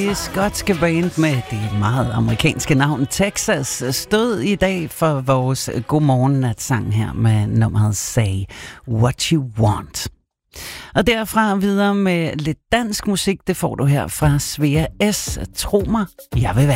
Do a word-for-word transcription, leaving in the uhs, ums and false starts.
Det skotske band med det meget amerikanske navn Texas stod i dag for vores godmorgen-natsang her med nummeret Say What You Want. Og derfra videre med lidt dansk musik, det får du her fra Svea S. Tro mig, jeg vil være.